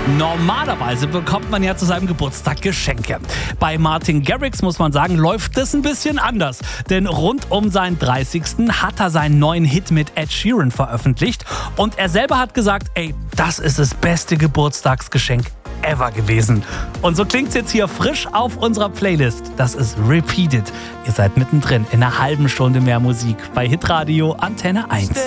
Normalerweise bekommt man ja zu seinem Geburtstag Geschenke. Bei Martin Garrix muss man sagen, läuft das ein bisschen anders. Denn rund um seinen 30. hat er seinen neuen Hit mit Ed Sheeran veröffentlicht. Und er selber hat gesagt, ey, das ist das beste Geburtstagsgeschenk ever gewesen. Und so klingt's jetzt hier frisch auf unserer Playlist. Das ist Repeated. Ihr seid mittendrin in einer halben Stunde mehr Musik bei Hitradio Antenne 1.